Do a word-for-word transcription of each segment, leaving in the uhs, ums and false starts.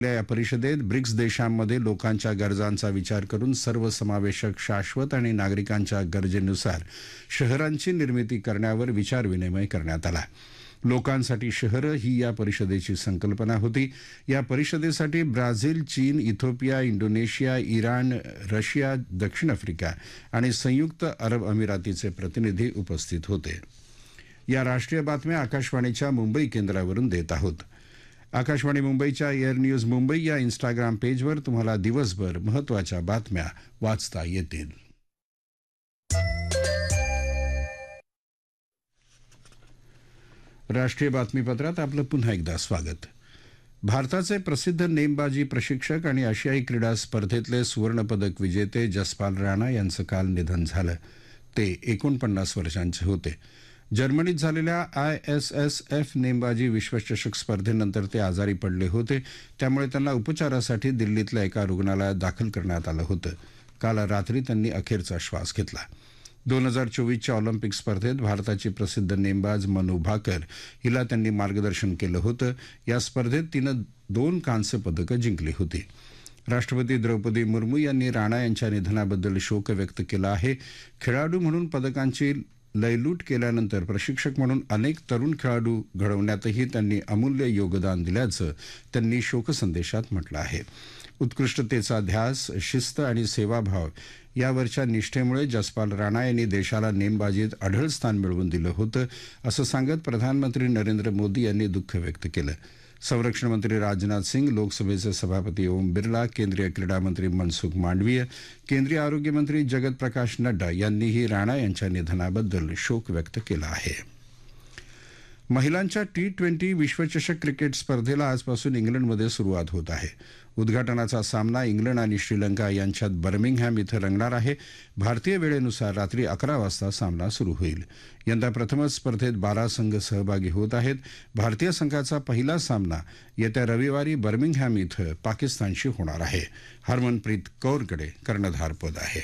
या परिषदेत ब्रिक्स देशांमध्ये लोकांच्या गरजांचा विचार करून सर्वसमावेशक शाश्वत आणि नागरिकांच्या गरजेनुसार शहरांची निर्मिती करण्यावर विचारविनिमय करण्यात आला. लोकांसाठी शहरं ही या परिषदेची संकल्पना होती. या परिषदेसाठी ब्राझील, चीन, इथिओपिया, इंडोनेशिया, इराण, रशिया, दक्षिण आफ्रिका आणि संयुक्त अरब अमिरातीचे प्रतिनिधी उपस्थित होते. या राष्ट्रीय बातम्या आकाशवाणीच्या मुंबई केंद्रावरून देत आहोत. आकाशवाणी मुंबईच्या एअर न्यूज मुंबई या इंस्टाग्राम पेजवर तुम्हाला दिवसभर महत्त्वाच्या बातम्या वाचता येतील. राष्ट्रीय बातमीपत्रात आपलं पुन्हा एकदा स्वागत. भारताचे प्रसिद्ध नेमबाजी प्रशिक्षक आणि आशियाई क्रीडा स्पर्धेतले सुवर्णपदक विजेते जसपाल राणा यांचं काल निधन झालं. ते एकोणपन्नास वर्षांचे होते. जर्मनीत झालेल्या आय एस एस एफ नेमबाजी विश्वचषक स्पर्धेनंतर ते आजारी पडले होते. त्यामुळे त्यांना उपचारासाठी दिल्लीतल्या एका रुग्णालयात दाखल करण्यात आलं होतं. काल रात्री त्यांनी अखेरचा श्वास घेतला. दोन हजार चोवीसच्या ऑलिम्पिक स्पर्धेत भारताची प्रसिद्ध नेमबाज मनू भाकर हिला त्यांनी मार्गदर्शन केलं होतं. या स्पर्धेत तिनं दोन कांस्य पदकं जिंकली होती. राष्ट्रपती द्रौपदी मुर्मू यांनी राणा यांच्या निधनाबद्दल शोक व्यक्त केला आहे. खेळाडू म्हणून पदकांची लयलूट केल्यानंतर प्रशिक्षक म्हणून अनेक तरुण खेळाडू घडवण्यातही त्यांनी अमूल्य योगदान दिल्याचं त्यांनी शोकसंदेशात म्हटलं आहे. उत्कृष्टतेचा ध्यास, शिस्त आणि सेवाभाव यावरच्या निष्ठेमुळे जसपाल राणा यांनी देशाला नेमबाजीत अढळ स्थान मिळवून दिलं होतं, असं सांगत प्रधानमंत्री नरेंद्र मोदी यांनी दुःख व्यक्त केलं. संरक्षण मंत्री राजनाथ सिंग, लोकसभेचे सभापती ओम बिर्ला, केंद्रीय क्रीडा मंत्री मनसुख मांडवीय, केंद्रीय आरोग्य मंत्री जगत प्रकाश नड्डा यांनीही राणा यांच्या निधनाबद्दल शोक व्यक्त केला आहे. महिलांच्या टी ट्वेंटी विश्वचषक क्रिकेट स्पर्धेला आजपासून इंग्लंडमध्ये सुरुवात होत आहे. उद्घाटनाचा सामना इंग्लंड आणि श्रीलंका यांच्यात बर्मिंगहॅम इथं रंगणार आहे. भारतीय वेळेनुसार रात्री अकरा वाजता सामना सुरू होईल. यंदा प्रथमच स्पर्धेत बारा संघ सहभागी होत आहेत. भारतीय संघाचा पहिला सामना येत्या रविवारी बर्मिंगहॅम इथं पाकिस्तानशी होणार आहे. हरमनप्रीत कौरकडे कर्णधारपद आहे.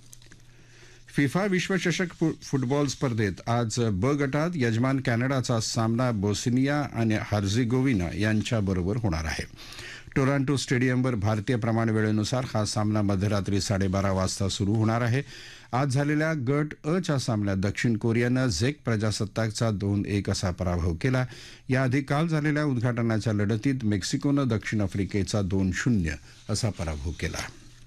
फिफा विश्वचषक फुटबॉल स्पर्धेत आज ब गटात यजमान कॅनडाचा सामना बोस्निया आणि हर्झेगोविना यांच्याबरोबर होणार आहे. टोरंटो स्टेडियमवर भारतीय प्रमाणवेळेनुसार हा सामना मध्यरात्री साडेबारा वाजता सुरू होणार आहे. आज झालेल्या गट अ च्या सामन्यात दक्षिण कोरियानं झेक प्रजासत्ताकचा दोन एक असा पराभव केला. याआधी काल झालेल्या उद्घाटनाच्या लढतीत मेक्सिकोनं दक्षिण आफ्रिकेचा दोन शून्य असा पराभव केला.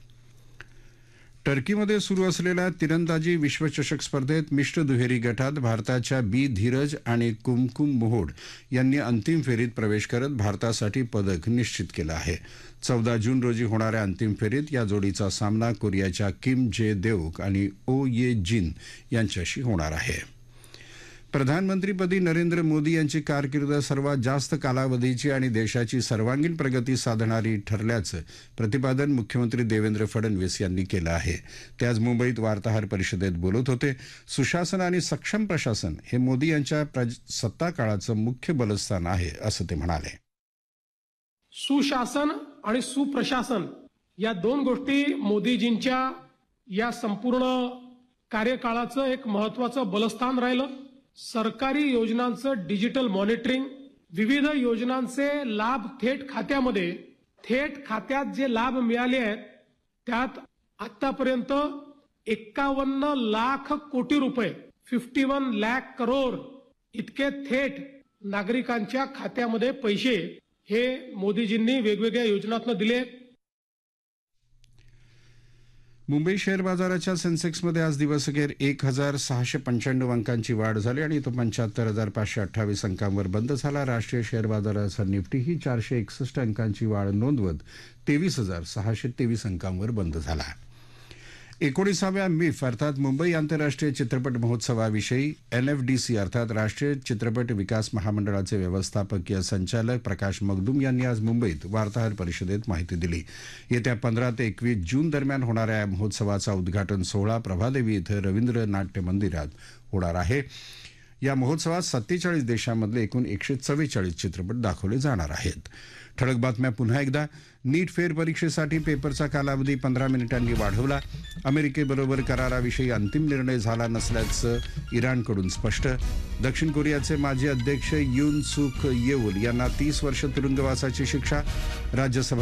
टर्कीमध्ये सुरू असलेल्या तिरंदाजी विश्वचषक स्पर्धेत मिश्र दुहेरी गटात भारताच्या बी धीरज आणि कुमकुम मोहोड यांनी अंतिम फेरीत प्रवेश करत भारतासाठी पदक निश्चित केलं आहे. चौदा जून रोजी होणाऱ्या अंतिम फेरीत या जोडीचा सामना कोरियाच्या किम जे देओक आणि ओ ये जिन यांच्याशी होणार आहे. प्रधानमंत्रीपदी नरेंद्र मोदी यांची कारकीर्द सर्वात जास्त कालावधीची आणि देशाची सर्वांगीण प्रगती साधणारी ठरल्याचं प्रतिपादन मुख्यमंत्री देवेंद्र फडणवीस यांनी केलं आहे. ते आज मुंबईत वार्ताहर परिषदेत बोलत होते. सुशासन आणि सक्षम प्रशासन हे मोदी यांच्या सत्ता काळाचं मुख्य बलस्थान आहे, असं ते म्हणाले. सुशासन आणि सुप्रशासन या दोन गोष्टी मोदीजींच्या या संपूर्ण कार्यकाळाचं एक महत्वाचं बलस्थान राहिलं. सरकारी योजनांचं डिजिटल मॉनिटरिंग, विविध योजनांचे लाभ थेट खात्यामध्ये, थेट खात्यात जे लाभ मिळाले आहेत त्यात आतापर्यंत एक्कावन्न लाख कोटी रुपये फिफ्टी वन लाख करोड इतके थेट नागरिकांच्या खात्यामध्ये पैसे हे मोदीजींनी वेगवेगळ्या योजनांतून दिले. मुंबई शेअर बाजाराच्या सेन्सेक्समध्ये आज दिवसअखेर एक हजार सहाशे पंच्याण्णव अंकांची वाढ झाली आणि तो पंच्याहत्तर हजार पाचशे अठ्ठावीस अंकांवर बंद झाला. राष्ट्रीय शेअर बाजाराचा निफ्टीही चारशे एकसष्ट अंकांची वाढ नोंदवत तेवीस हजार सहाशे तेवीस अंकांवर बंद झाला. एकोणीसाव्या मिफ अर्थात मुंबई आंतरराष्ट्रीय चित्रपट महोत्सवाविषयी एन एफ डी सी अर्थात राष्ट्रीय चित्रपट विकास महामंडळाचे व्यवस्थापकीय संचालक प्रकाश मगदूम यांनी आज मुंबईत वार्ताहर परिषदेत माहिती दिली. येत्या पंधरा ते एकवीस जून दरम्यान होणाऱ्या या महोत्सवाचा उद्घाटन सोहळा प्रभादेवी इथं रवींद्र नाट्य मंदिरात होणार आहे. या महोत्सवात सत्तेचाळीस देशांमधले एकूण एकशे चव्वेचाळीस चित्रपट दाखवले जाणार आहेत. ठळक बातम्या पुन्हा एकदा. नीट फेर परीक्षेसाठी पेपरचा कालावधी पंधरा मिनिटांनी वाढवला. अमेरिकेबरोबर कराराविषयी अंतिम निर्णय झाला नसल्याचं इराणकडून स्पष्ट. दक्षिण कोरियाचे माजी अध्यक्ष यून सुक येऊल यांना तीस वर्ष तुरुंगवासाची शिक्षा. राज्यसभा